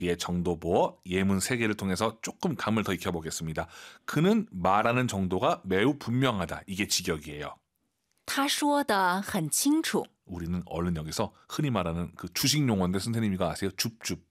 예, 정도보 예문 3개를 통해서 조금 감을 더 익혀보겠습니다. 그는 말하는 정도가 매우 분명하다. 이게 직역이에요. 他说的很清楚。 우리는 얼른 여기서 흔히 말하는 그 주식 용어인데 선생님이 이거 아세요? 줍줍.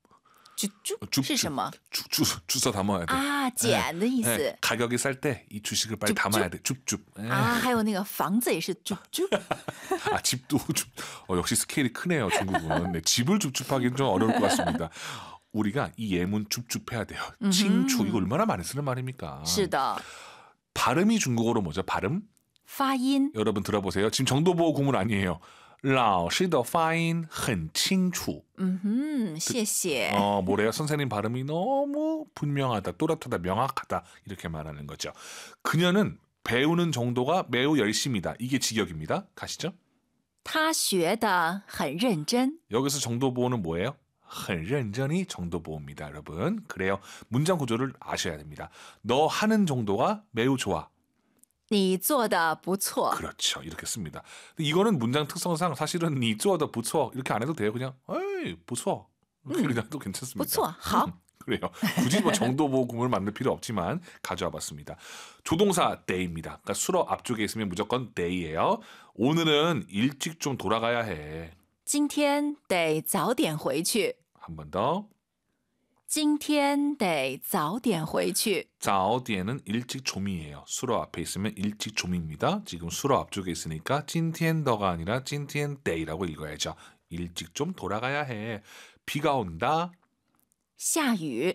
줍줍 是什么？ 주워 담아야 돼. 啊，捡的意思。 가격이 쌀 때 이 주식을 빨리 담아야 돼. 줍줍. 啊，还有那个房子也是 줍줍。 아, 집도 역시 스케일이 크네요, 중국은. 네, 집을 줍줍하기는 좀 어려울 것 같습니다. 우리가 이 예문 줍줍해야 돼요. 칭추 이거 얼마나 많이 쓰는 말입니까? 是的。 발음이 중국어로 뭐죠? 발음? 发音。 여러분 들어보세요. 지금 정도보호 구문 아니에요. 老师的发音很清楚. 谢谢. 뭐래요? 선생님 발음이 너무 분명하다, 또렷하다, 명확하다 이렇게 말하는 거죠. 그녀는 배우는 정도가 매우 열심이다. 이게 직역입니다. 가시죠. 他学得很认真. 여기서 정도보호는 뭐예요? 很认真이 정도보호입니다, 여러분. 그래요. 문장 구조를 아셔야 됩니다. 너 하는 정도가 매우 좋아. 你做得不错. 그렇죠. 이렇게 씁니다. 근데 이거는 문장 특성상 사실은 你做得不错 이렇게 안 해도 돼요. 그냥 에이, 不错. 이렇게 그냥 도 괜찮습니다. 不错,好. 그래요. 굳이 뭐 정도보호 구문을 만들 필요 없지만 가져와 봤습니다. 조동사 day입니다. 그러니까 수로 앞쪽에 있으면 무조건 day예요. 오늘은 일찍 좀 돌아가야 해. 今天得早点回去. 한 번 더. 今天得早点回去. 早点은 일찍 좀이에요. 수로 앞에 있으면 일찍 좀입니다. 지금 수로 앞쪽에 있으니까 今天더가 아니라 今天day라고 읽어야죠. 일찍 좀 돌아가야 해. 비가 온다. 下雨.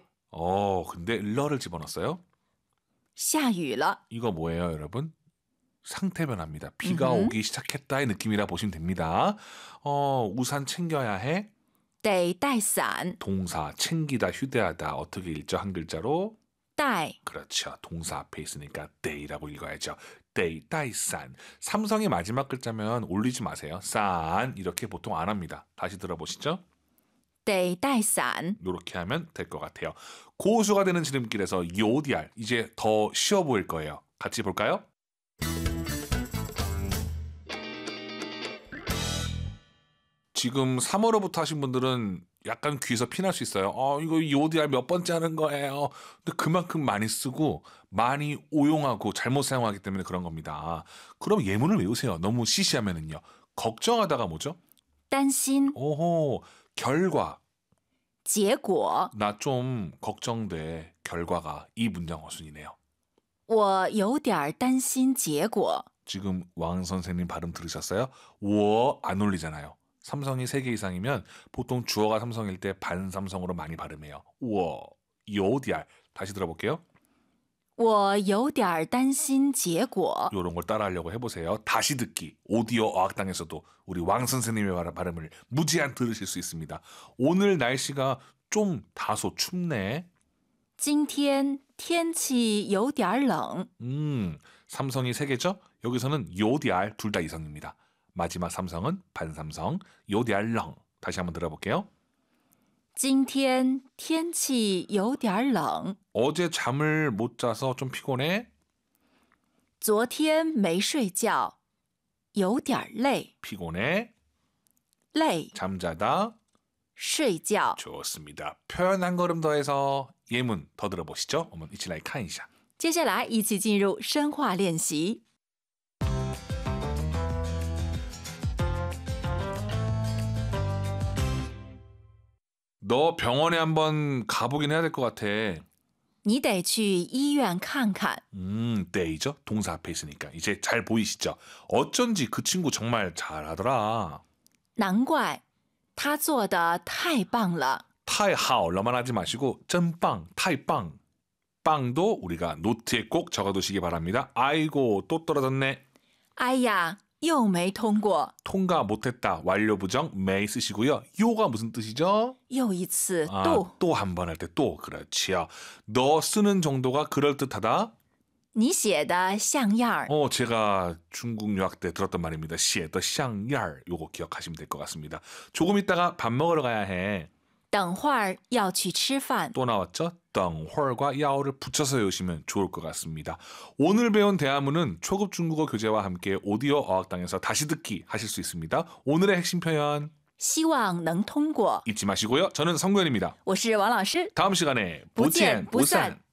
근데 러를 집어넣었어요. 下雨了. 이거 뭐예요, 여러분? 상태 변화입니다. 비가 오기 시작했다의 느낌이라 보시면 됩니다. 우산 챙겨야 해. 得带伞. 동사 챙기다, 휴대하다 어떻게 읽죠? 한 글자로? 带. 그렇죠. 동사 앞에 있으니까 day라고 읽어야죠. day, 带伞. 삼성의 마지막 글자면 올리지 마세요. 산 이렇게 보통 안 합니다. 다시 들어보시죠. 得带伞. 이렇게 하면 될 것 같아요. 고수가 되는 지름길에서 요디알 이제 더 쉬워 보일 거예요. 같이 볼까요? 지금 3월호부터 하신 분들은 약간 귀에서 피날 수 있어요. 이거 요디알 몇 번째 하는 거예요. 근데 그만큼 많이 쓰고 많이 오용하고 잘못 사용하기 때문에 그런 겁니다. 그럼 예문을 외우세요. 너무 시시하면은요. 걱정하다가 뭐죠? 担心. 오호, 결과. 结果. 나 좀 걱정돼. 결과가 이 문장 어순이네요. 我有点担心结果. 지금 왕 선생님 발음 들으셨어요? 我안 올리잖아요. 삼성이 3개 이상이면 보통 주어가 삼성일 때 반삼성으로 많이 발음해요. 我有点 다시 들어볼게요. 我有点担心结果. 이런 걸 따라하려고 해보세요. 다시 듣기. 오디오 어학당에서도 우리 왕 선생님의 발음을 무제한 들으실 수 있습니다. 오늘 날씨가 좀 다소 춥네. 今天天气有点冷. 삼성이 3개죠? 여기서는 요디알 둘 다 이성입니다. 마지막 삼성은 반삼성, 요디알렁. 다시 한번 들어볼게요. 今天天气有点冷. 어제 잠을 못 자서 좀 피곤해. 昨天没睡觉，有点累。 피곤해. 累， 잠자다. 睡觉。 좋습니다. 표현 한 걸음 더해서 예문 더 들어보시죠. 我们一起来看一下. 接下来一起进入深化练习。 너 병원에 한번 가보긴 해야 될 것 같아. 你得去医院看看。 day죠. 동사 앞에 있으니까. 이제 잘 보이시죠? 어쩐지 그 친구 정말 잘하더라. 难怪，他做的太棒了。 타이하올러만 하지 마시고 쩐빵, 타이빵. 빵도 우리가 노트에 꼭 적어두시기 바랍니다. 아이고 또 떨어졌네. 哎呀，又没通过。 통과 못했다. 완료 부정 may 쓰시고요. 요가 무슨 뜻이죠? 又一次또 또 한 번 할 때 또 그렇지요. 너 쓰는 정도가 그럴듯하다. 你写的像样儿。 제가 중국 유학 때 들었던 말입니다. 시에 더 샹얄 요거 기억하시면 될 것 같습니다. 조금 있다가 밥 먹으러 가야 해. 等会儿要去吃饭。 또 나왔죠? 덩헐과 야오를 붙여서 외우시면 좋을 것 같습니다. 오늘 배운 대화문은 초급 중국어 교재와 함께 오디오 어학당에서 다시 듣기 하실 수 있습니다. 오늘의 핵심 표현 希望能通过。 잊지 마시고요. 저는 성구현입니다. 我是王老师， 다음 시간에 不见不散。